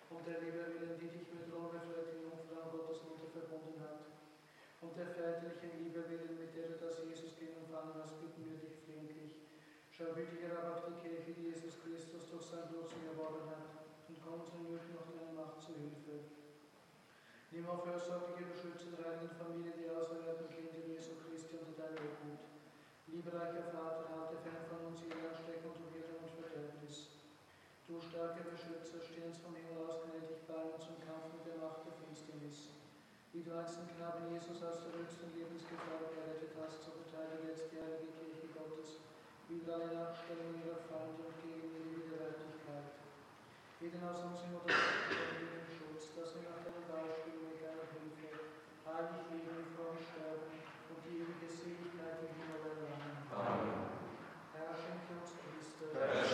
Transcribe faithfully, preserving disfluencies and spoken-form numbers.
und der Liebe willen, die dich mit ohne Jungfrau Gottes Mutter verbunden hat, und der väterlichen Liebe willen, mit der du das Jesuskind empfangen hast, bitten wir dich flehentlich. Schau gütiger aber auf die Kirche, die Jesus Christus durch sein Blut zu erworben hat, und komm unseren Nöten noch deine Macht zu Hilfe. Nimm auf fürsorgliche Beschützer der heiligen Familie, die auserwählten Kinder Jesu Christi unter deine Obhut. Liebereicher Vater, halte fern von uns jede Ansteckung durch Irrtum und Verderbnis. Du starker Beschützer, steh uns vom Himmel aus gnädig bei uns zum Kampf mit der Macht der Finsternis. Wie du einst den Knaben Jesus aus der höchsten Lebensgefahr gerettet hast, so verteidige jetzt die heilige Kirche Gottes, über alle Nachstellungen ihrer Feinde und gegen ihre Widerwärtigkeit. Jeden aus uns im oder den Schutz, dass wir nach deinem Beispiel mit deiner Hilfe heilig leben, fromm sterben und die ewige Seligkeit im Himmel erlangen. Amen. Herr, schenke uns Christus.